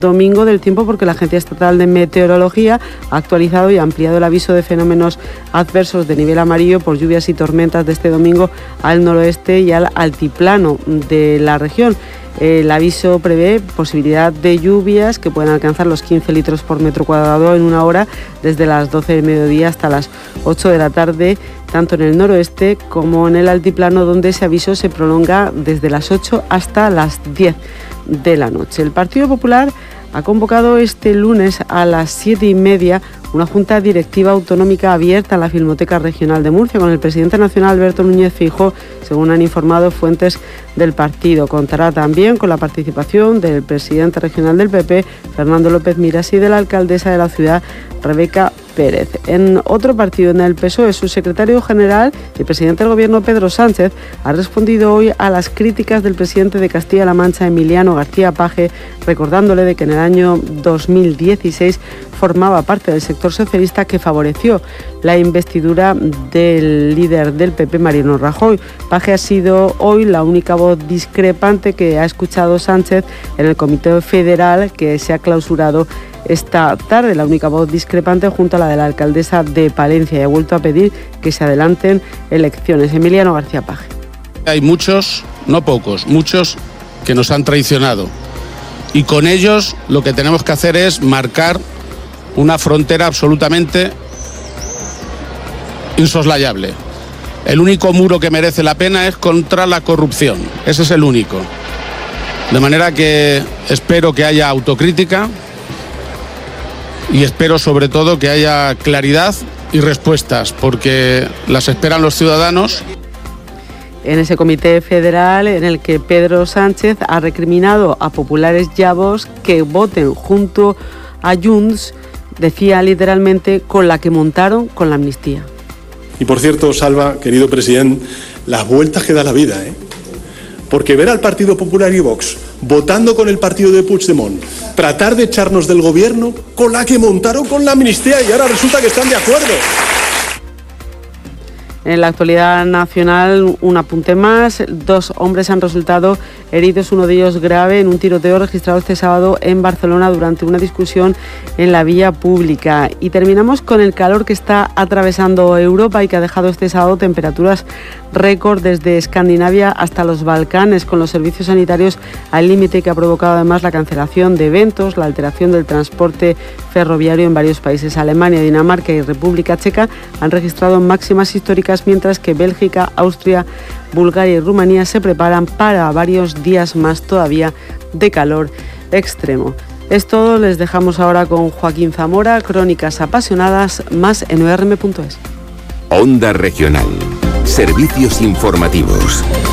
domingo del tiempo, porque la Agencia Estatal de Meteorología ha actualizado y ampliado el aviso de fenómenos adversos de nivel amarillo por lluvias y tormentas de este domingo al noroeste y al altiplano de la región. El aviso prevé posibilidad de lluvias que pueden alcanzar los 15 litros por metro cuadrado en una hora, desde las 12 del mediodía hasta las 8 de la tarde, tanto en el noroeste como en el altiplano, donde ese aviso se prolonga desde las 8 hasta las 10 de la noche. El Partido Popular ha convocado este lunes a las 7:30 una junta directiva autonómica abierta en la Filmoteca Regional de Murcia con el presidente nacional Alberto Núñez Feijóo, según han informado fuentes del partido. Contará también con la participación del presidente regional del PP, Fernando López Miras, y de la alcaldesa de la ciudad, Rebeca Pérez. En otro partido, en el PSOE, su secretario general y presidente del gobierno, Pedro Sánchez, ha respondido hoy a las críticas del presidente de Castilla-La Mancha, Emiliano García Paje, recordándole de que en el año 2016 formaba parte del sector socialista que favoreció la investidura del líder del PP, Mariano Rajoy. Paje ha sido hoy la única voz discrepante que ha escuchado Sánchez en el Comité Federal que se ha clausurado esta tarde, la única voz discrepante junto a la de la alcaldesa de Palencia, y ha vuelto a pedir que se adelanten elecciones. Emiliano García Paje. Hay muchos, no pocos, muchos que nos han traicionado, y con ellos lo que tenemos que hacer es marcar una frontera absolutamente insoslayable. El único muro que merece la pena es contra la corrupción, ese es el único. De manera que espero que haya autocrítica y espero sobre todo que haya claridad y respuestas, porque las esperan los ciudadanos. En ese comité federal en el que Pedro Sánchez ha recriminado a populares y a Vox que voten junto a Junts, decía literalmente, con la que montaron con la amnistía. Y por cierto, Salva, querido presidente, las vueltas que da la vida, porque ver al Partido Popular y Vox votando con el partido de Puigdemont, tratar de echarnos del gobierno con la que montaron con la amnistía, y ahora resulta que están de acuerdo. En la actualidad nacional, un apunte más: 2 hombres han resultado heridos, uno de ellos grave, en un tiroteo registrado este sábado en Barcelona durante una discusión en la vía pública. Y terminamos con el calor que está atravesando Europa y que ha dejado este sábado temperaturas récord desde Escandinavia hasta los Balcanes, con los servicios sanitarios al límite, que ha provocado además la cancelación de eventos, la alteración del transporte ferroviario en varios países. Alemania, Dinamarca y República Checa han registrado máximas históricas, mientras que Bélgica, Austria, Bulgaria y Rumanía se preparan para varios días más todavía de calor extremo. Es todo, les dejamos ahora con Joaquín Zamora, Crónicas Apasionadas, más en ORM.es. Onda Regional. Servicios informativos.